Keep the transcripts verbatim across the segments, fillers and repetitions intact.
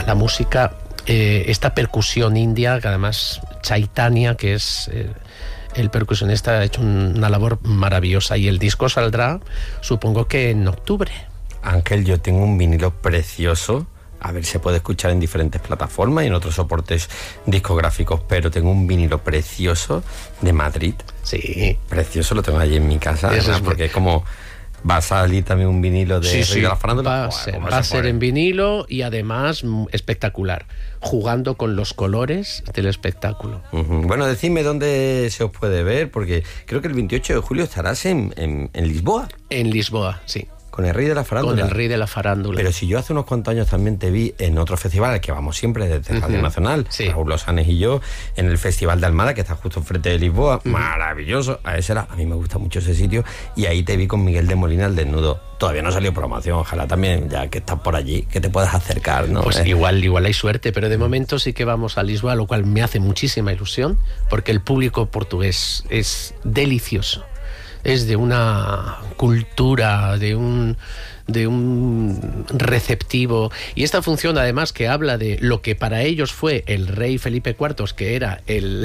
a la música, eh, esta percusión india, que además Chaitanya, que es eh, el percusionista, ha hecho una labor maravillosa, y el disco saldrá, supongo que en octubre. Ángel, yo tengo un vinilo precioso. A ver, se puede escuchar en diferentes plataformas y en otros soportes discográficos, pero tengo un vinilo precioso de Madrid. Sí. Precioso, lo tengo allí en mi casa, además, es porque es como... Va a salir también un vinilo de sí, Rey sí, de la Farándula. Va a Joder, ser, ¿cómo va a se ser pone? en vinilo y además mm, espectacular, jugando con los colores del espectáculo. Uh-huh. Bueno, decidme dónde se os puede ver, porque creo que el veintiocho de julio estarás en, en, en Lisboa. En Lisboa, sí. Con el Rey de la Farándula. Con el Rey de la Farándula. Pero si yo hace unos cuantos años también te vi en otro festival al que vamos siempre desde Radio uh-huh. Nacional, sí. Raúl Losanes y yo, en el Festival de Almada, que está justo enfrente de Lisboa. Uh-huh. Maravilloso. A ese era, a mí me gusta mucho ese sitio. Y ahí te vi con Miguel de Molina al desnudo. Todavía no salió promoción, ojalá también, ya que estás por allí, que te puedas acercar, ¿no? Pues eh. igual, igual hay suerte, pero de momento sí que vamos a Lisboa, lo cual me hace muchísima ilusión, porque el público portugués es delicioso. Es de una cultura, de un, de un receptivo. Y esta función, además, que habla de lo que para ellos fue el rey Felipe cuarto, que era el,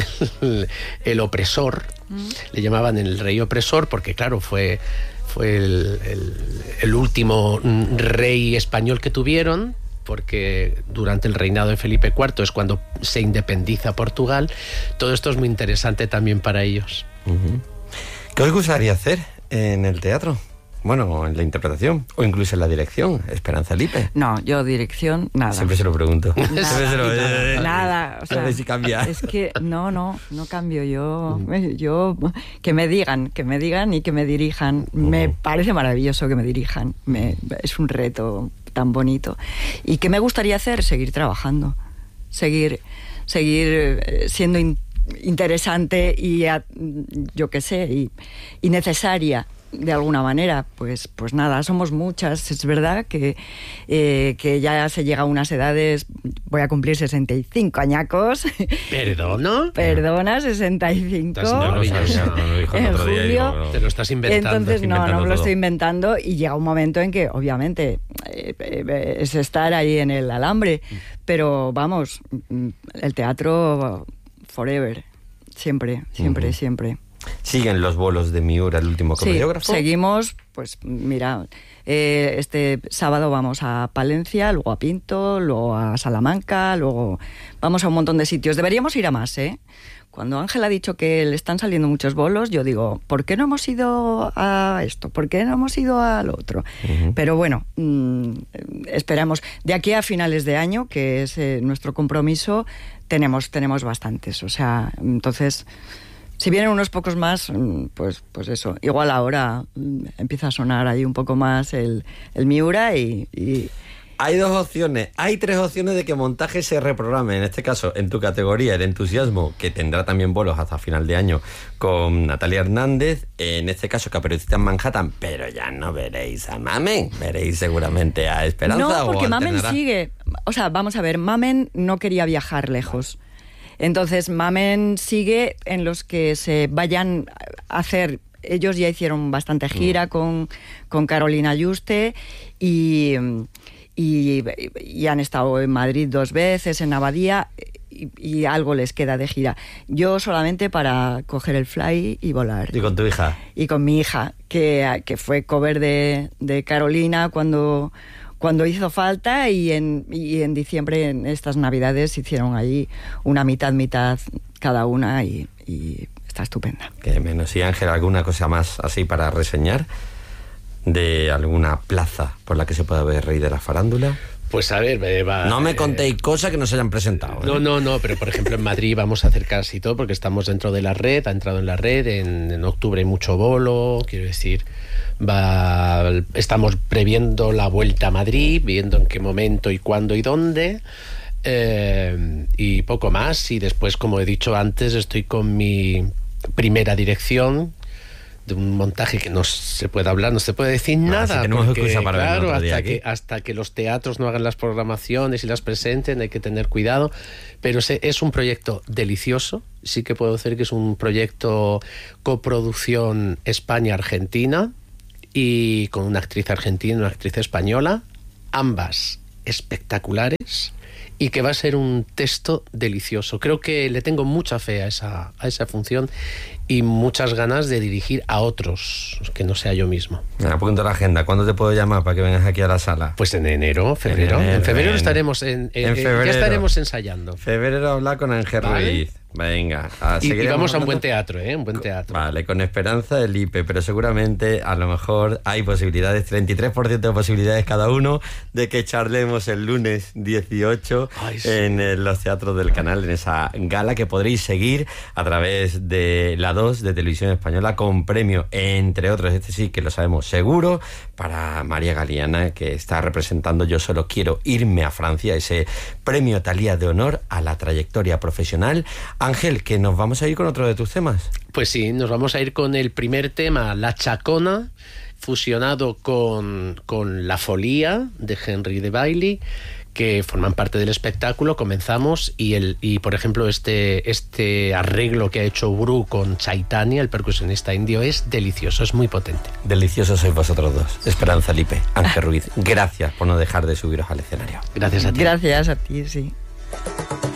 el opresor, mm. le llamaban el rey opresor, porque claro, fue, fue el, el, el último rey español que tuvieron, porque durante el reinado de Felipe cuarto es cuando se independiza Portugal. Todo esto es muy interesante también para ellos. Uh-huh. ¿Qué os gustaría hacer en el teatro? Bueno, en la interpretación o incluso en la dirección, Esperanza Lipe. No, yo dirección, nada. Siempre se lo pregunto. Nada, Siempre se lo... nada, nada. O sea, a ver si cambia. Es que no, no, no cambio. Yo, yo, que me digan, que me digan y que me dirijan. Uh-huh. Me parece maravilloso que me dirijan. Me, es un reto tan bonito. ¿Y qué me gustaría hacer? Seguir trabajando, seguir, seguir siendo in, interesante y, yo qué sé, y, y necesaria de alguna manera. Pues, pues nada, somos muchas. Es verdad que, eh, que ya se llega a unas edades, voy a cumplir sesenta y cinco añacos. ¿Perdona? Perdona, sesenta y cinco. No lo sabía, no lo dijo el otro julio, día. Digo, te lo estás inventando. Entonces, estás no, inventando no me lo todo. estoy inventando, y llega un momento en que, obviamente, eh, eh, es estar ahí en el alambre. Pero, vamos, el teatro forever. Siempre, siempre, uh-huh. siempre. ¿Siguen los bolos de Miura, el último comediógrafo? Sí, seguimos, pues mira, eh, este sábado vamos a Palencia, luego a Pinto, luego a Salamanca, luego vamos a un montón de sitios. Deberíamos ir a más, ¿eh? Cuando Ángel ha dicho que le están saliendo muchos bolos, yo digo, ¿por qué no hemos ido a esto? ¿Por qué no hemos ido al otro? Uh-huh. Pero bueno, mmm, esperamos. De aquí a finales de año, que es eh, nuestro compromiso, tenemos, tenemos bastantes. O sea, entonces... Si vienen unos pocos más, pues, pues eso. Igual ahora empieza a sonar ahí un poco más el, el Miura y, y... Hay dos opciones, hay tres opciones de que montaje se reprograme. En este caso, en tu categoría, el entusiasmo, que tendrá también bolos hasta final de año con Natalia Hernández. En este caso, Caperucita en Manhattan, pero ya no veréis a Mamen. Veréis seguramente a Esperanza. No, porque o Mamen alternará. sigue. O sea, vamos a ver, Mamen no quería viajar lejos. Entonces, Mamen sigue en los que se vayan a hacer. Ellos ya hicieron bastante gira mm. con, con Carolina Yuste y, y, y han estado en Madrid dos veces, en Abadía, y, y algo les queda de gira. Yo solamente para coger el fly y volar. ¿Y con tu hija? Y con mi hija, que, que fue cover de, de Carolina cuando... cuando hizo falta, y en, y en diciembre, en estas navidades, hicieron ahí una mitad, mitad cada una, y, y está estupenda. Que menos. Y Ángel, ¿alguna cosa más así para reseñar de alguna plaza por la que se pueda ver Rey de la Farándula? Pues a ver, va, no me eh, contéis cosas que no se hayan presentado. ¿eh? No, no, no, pero por ejemplo en Madrid vamos a hacer casi todo porque estamos dentro de la red, ha entrado en la red, en, en octubre hay mucho bolo, quiero decir, va, estamos previendo la vuelta a Madrid, viendo en qué momento y cuándo y dónde, eh, y poco más. Y después, como he dicho antes, estoy con mi primera dirección, de un montaje que no se puede hablar, no se puede decir no, nada, tenemos porque excusa para claro, hasta hasta que, hasta que los teatros no hagan las programaciones y las presenten, hay que tener cuidado, pero es un proyecto delicioso. Sí que puedo decir que es un proyecto coproducción España-Argentina, y con una actriz argentina y una actriz española, ambas espectaculares, y que va a ser un texto delicioso. Creo que le tengo mucha fe a esa, a esa función y muchas ganas de dirigir a otros, que no sea yo mismo. Me apunto la agenda. ¿Cuándo te puedo llamar para que vengas aquí a la sala? Pues en enero, febrero. En, enero, en febrero en, estaremos en, en, en febrero. Ya estaremos ensayando. Febrero hablar con Ángel ¿Vale? Ruiz. Venga, a y, y vamos a un buen teatro, ¿eh? Un buen teatro. Vale, con esperanza del I P E, pero seguramente a lo mejor hay posibilidades, treinta y tres por ciento de posibilidades cada uno, de que charlemos el lunes dieciocho Ay, sí. en los teatros del canal, en esa gala que podréis seguir a través de la dos de Televisión Española, con premio, entre otros, este sí que lo sabemos seguro, para María Galeana, que está representando Yo solo quiero irme a Francia, ese premio Thalía de honor a la trayectoria profesional. Ángel, que nos vamos a ir con otro de tus temas. Pues sí, nos vamos a ir con el primer tema, La Chacona, fusionado con, con La Folía, de Henry de Bailey, que forman parte del espectáculo. Comenzamos y, el, y por ejemplo, este, este arreglo que ha hecho Bru con Chaitanya, el percusionista indio, es delicioso, es muy potente. Deliciosos sois vosotros dos. Esperanza Lipe, Ángel Ruiz, gracias por no dejar de subiros al escenario. Gracias a ti. Gracias a ti, sí.